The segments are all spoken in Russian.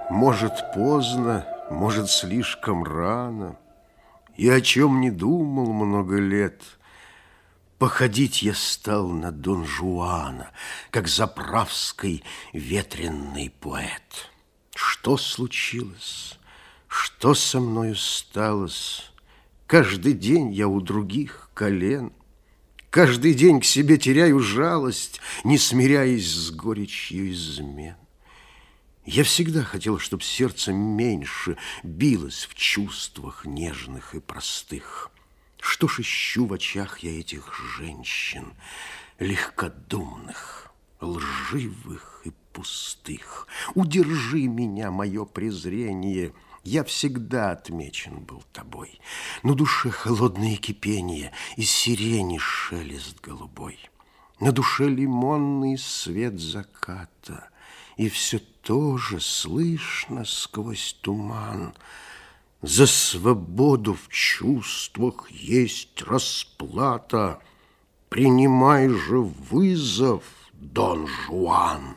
Может, поздно, может, слишком рано, и о чем не думал много лет. Походить я стал на Дон Жуана, как заправский ветреный поэт. Что случилось? Что со мною сталось? Каждый день я у других колен. Каждый день к себе теряю жалость, не смиряясь с горечью измен. Я всегда хотел, чтобы сердце меньше билось в чувствах нежных и простых. Что ж ищу в очах я этих женщин, легкодумных, лживых и пустых? Удержи меня, мое презрение, я всегда отмечен был тобой. На душе холодное кипение, и сирени шелест голубой. На душе лимонный свет заката, и все тоже слышно сквозь туман. За свободу в чувствах есть расплата. Принимай же вызов, Дон Жуан.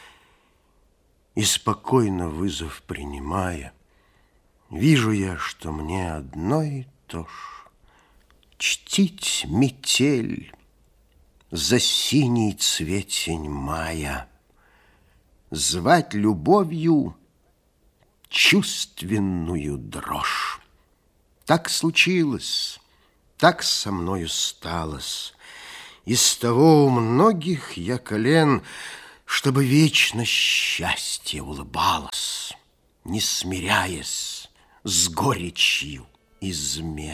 И спокойно вызов принимая, вижу я, что мне одно и то ж чтить метель за синий цветень мая, звать любовью чувственную дрожь. Так случилось, так со мною сталось. Из того у многих я колен, чтобы вечно счастье улыбалось, не смиряясь с горечью измен.